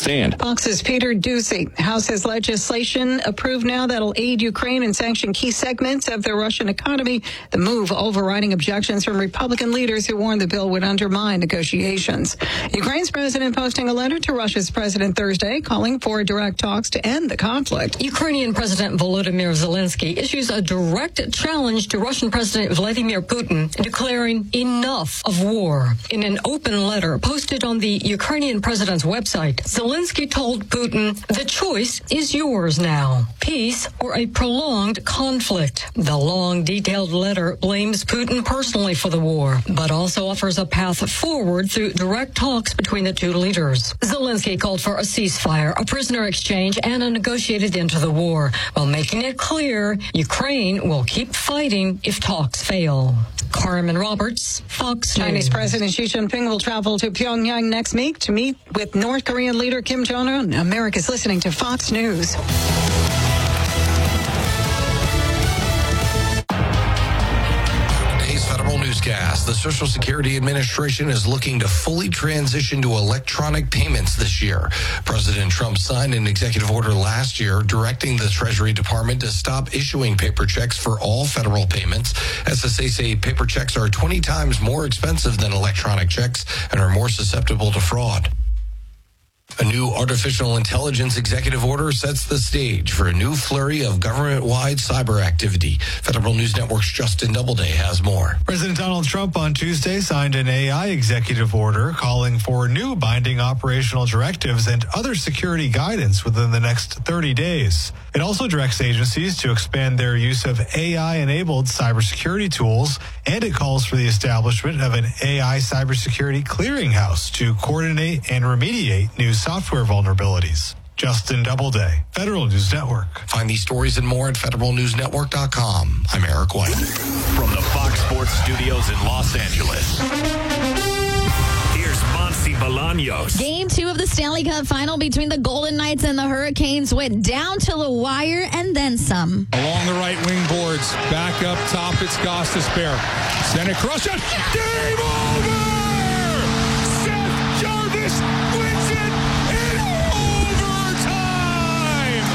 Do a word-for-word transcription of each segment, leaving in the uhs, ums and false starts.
stand. Fox's Peter Doocy. House has legislation approved now that'll aid Ukraine and sanction key segments of the Russian economy. The move overriding objections from Republican leaders who warned the bill would undermine negotiations. Ukraine's president posting a letter to Russia's president Thursday calling for direct talks to end the conflict. Ukrainian President Volodymyr Zelensky issues a direct challenge to Russian President Vladimir Putin, declaring enough of war. In an open letter posted on the Ukrainian president's website, Zelensky told Putin, the choice is yours now, peace or a prolonged conflict. The long, detailed letter blames Putin personally for the war, but also offers a path forward through direct talks between the two leaders. Zelensky called for a ceasefire, a prisoner exchange, and a negotiated end to the war, while making it clear Ukraine will keep fighting if talks fail. Carmen Roberts, Fox News. Chinese President Xi Jinping will travel to Pyongyang next week to meet with North Korean leader Kim Jong-un. America's listening to Fox News. Newscast. The Social Security Administration is looking to fully transition to electronic payments this year. President Trump signed an executive order last year directing the Treasury Department to stop issuing paper checks for all federal payments. S S A say paper checks are twenty times more expensive than electronic checks and are more susceptible to fraud. A new artificial intelligence executive order sets the stage for a new flurry of government-wide cyber activity. Federal News Network's Justin Doubleday has more. President Donald Trump on Tuesday signed an A I executive order calling for new binding operational directives and other security guidance within the next thirty days. It also directs agencies to expand their use of A I-enabled cybersecurity tools, and it calls for the establishment of an A I cybersecurity clearinghouse to coordinate and remediate new software vulnerabilities. Justin Doubleday, Federal News Network. Find these stories and more at federal news network dot com. I'm Eric White. From the Fox Sports Studios in Los Angeles, here's Monty Bolaños. Game two of the Stanley Cup final between the Golden Knights and the Hurricanes went down to the wire and then some. Along the right wing boards, back up top, it's Gostisbehere. Send it across, shot, game over! Seth Jarvis wins it in overtime!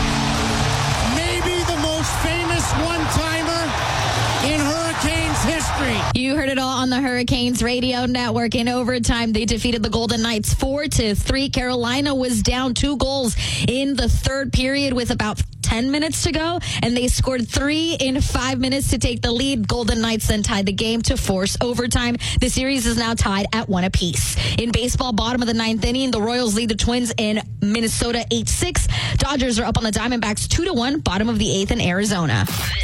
Maybe the most famous one-timer in Hurricanes history. You heard it all on the Hurricanes radio network. In overtime, they defeated the Golden Knights four to three. Carolina was down two goals in the third period with about ten minutes to go, and they scored three in five minutes to take the lead. Golden Knights then tied the game to force overtime. The series is now tied at one apiece. In baseball, bottom of the ninth inning, the Royals lead the Twins in Minnesota eight six. Dodgers are up on the Diamondbacks two to one, bottom of the eighth in Arizona.